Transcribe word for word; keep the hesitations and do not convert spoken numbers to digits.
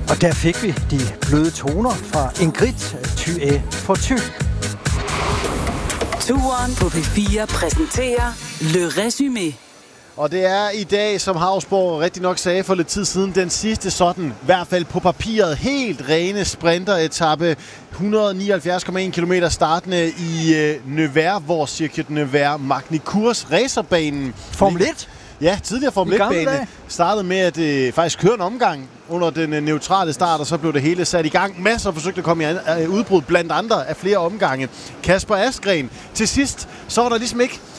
Og der fik vi de bløde toner fra Ingrid Thyæ for Thy. Turen på P fire præsenterer Le Résumé. Og det er i dag, som Hausborg rigtig nok sagde for lidt tid siden, den sidste sådan, i hvert fald på papiret, helt rene sprinteretappe. et hundrede og nioghalvfjerds komma en kilometer startende i øh, Nevers, hvor Circuit Nevers Magny-Cours racerbanen. Formel et? Ja, tidligere Formel et-bane startede med at øh, faktisk køre en omgang under den øh, neutrale start, og så blev det hele sat i gang. Masser forsøgte at komme i øh, udbrud, blandt andre af flere omgange. Kasper Asgreen. Til sidst, så var der ligesom ikke